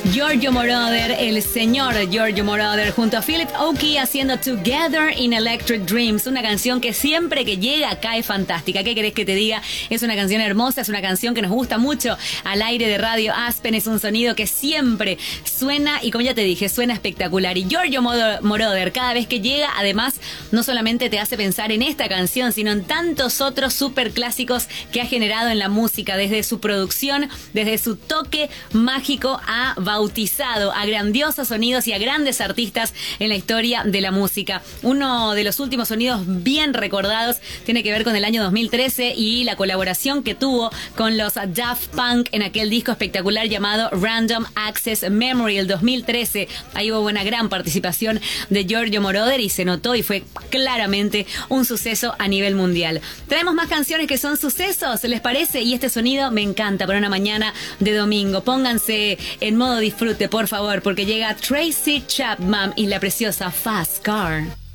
Giorgio Moroder, el señor Giorgio Moroder, junto a Philip Oakey haciendo Together in Electric Dreams, una canción que siempre que llega cae fantástica. ¿Qué querés que te diga? Es una canción hermosa, es una canción que nos gusta mucho al aire de Radio Aspen, es un sonido que siempre suena y, como ya te dije, suena espectacular. Y Giorgio Moroder, cada vez que llega, además, no solamente te hace pensar en esta canción, sino en tantos otros super clásicos que ha generado en la música, desde su producción, desde su toque mágico, ha bautizado a grandiosos sonidos y a grandes artistas en la historia de la música. Uno de los últimos sonidos bien recordados tiene que ver con el año 2013 y la colaboración que tuvo con los Daft Punk en aquel disco espectacular llamado Random Access Memory, el 2013. Ahí hubo una gran participación de Giorgio Moroder y se notó y fue claramente un suceso a nivel mundial. Traemos más canciones que son sucesos, ¿les parece? Y este sonido me encanta para una mañana de domingo. Pónganse en modo disfrute, por favor, porque llega Tracy Chapman y la preciosa Fast Car.